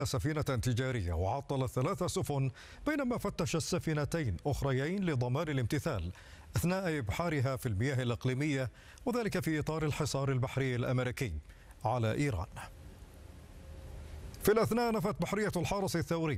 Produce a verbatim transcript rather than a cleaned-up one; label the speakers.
Speaker 1: سفينة تجارية وعطل ثلاث سفن، بينما فتش السفينتين أخريين لضمان الامتثال أثناء إبحارها في المياه الإقليمية، وذلك في إطار الحصار البحري الأمريكي على إيران. في الأثناء نفت بحرية الحرس الثوري